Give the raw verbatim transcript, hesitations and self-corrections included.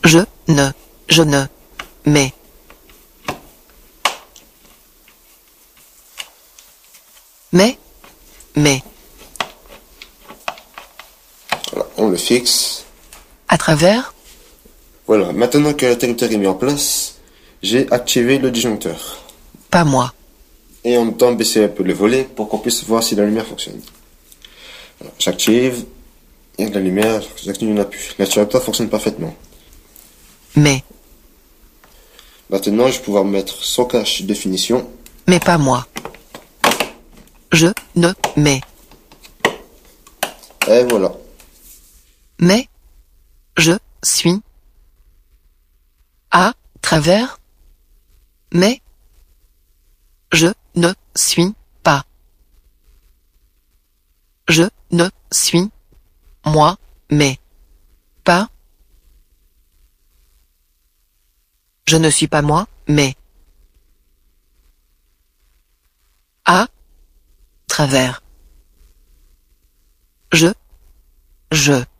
Je ne, je ne, mais. Mais, mais. Voilà, on le fixe. À travers. Voilà, maintenant que l'interrupteur est mis en place, j'ai activé le disjoncteur. Pas moi. Et en même temps baisser un peu le volet pour qu'on puisse voir si la lumière fonctionne. Voilà, j'active, il y a de la lumière, j'active une appui. L'interrupteur fonctionne parfaitement. Mais. Maintenant, je vais pouvoir mettre son cache de finition. Mais pas moi. Je ne, mais. Et voilà. Mais. Je suis. À travers. Mais. Je ne suis pas. Je ne suis moi, mais pas. Je ne suis pas moi, mais à travers. Je, je.